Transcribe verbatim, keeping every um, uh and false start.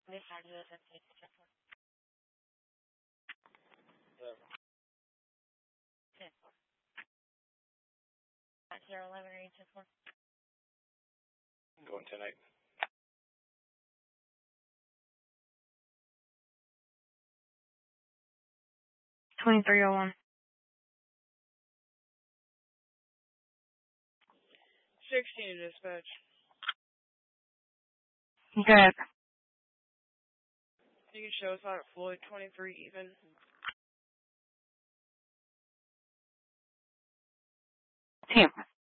This side of the ten four. ten four. Zero eleven or eight ten four. Going tonight. Twenty-three oh one. Sixteen dispatch. Good. You can show us out at Floyd, twenty-three even. Team.